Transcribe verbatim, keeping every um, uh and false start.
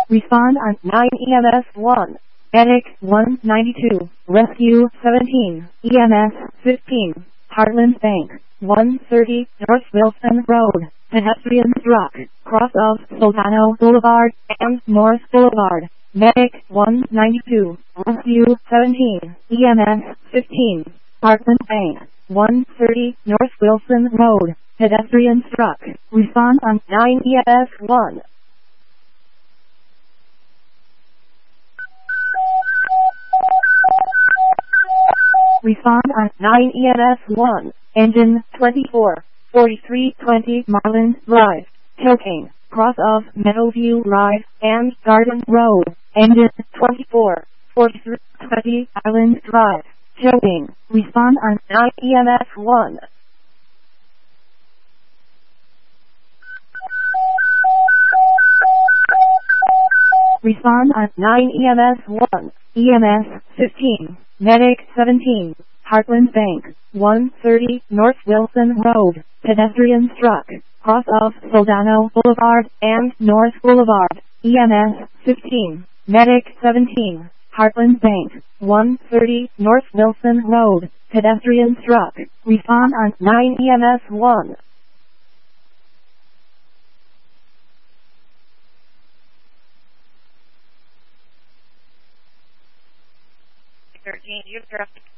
Respond on nine E M S one. Medic one ninety-two. Rescue seventeen. E M S fifteen. Heartland Bank one thirty North Wilson Road. Pedestrian struck. Cross of Solano Boulevard and North Boulevard. Medic one ninety-two. Rescue seventeen. E M S fifteen. Heartland Bank one thirty North Wilson Road. Pedestrian struck. Respond on nine E M S one. Respond on nine E M S one. Engine twenty-four forty-three twenty Marlin Drive. Hilking. Cross of Meadowview Drive and Garden Road. Engine twenty-four forty-three twenty Island Drive. Hilking. Respond on nine E M S one. Respond on nine E M S one. E M S fifteen. Medic seventeen. Heartland Bank one thirty North Wilson Road. Pedestrian struck. Cross of Solano Boulevard and North Boulevard. E M S fifteen. Medic seventeen. Heartland Bank one thirty North Wilson Road. Pedestrian struck. Respond on nine E M S one. thirteen, you have traffic.